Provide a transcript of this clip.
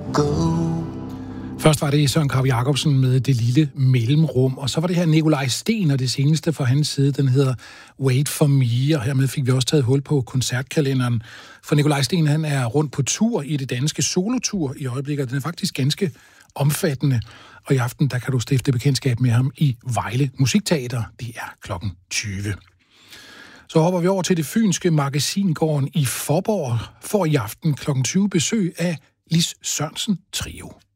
go. Først var det Søren Kragh Jacobsen med Det lille mellemrum, og så var det her Nikolaj Sten, og det seneste fra hans side, den hedder Wait for Me, og hermed fik vi også taget hul på koncertkalenderen. For Nikolaj Sten, han er rundt på tur i det danske solotur i øjeblikket, den er faktisk ganske omfattende, og i aften, der kan du stifte bekendtskab med ham i Vejle Musikteater. Det er klokken 20. Så hopper vi over til det fynske Magasingården i Fåborg, for i aften klokken 20 besøg af Lis Sørensen Trio.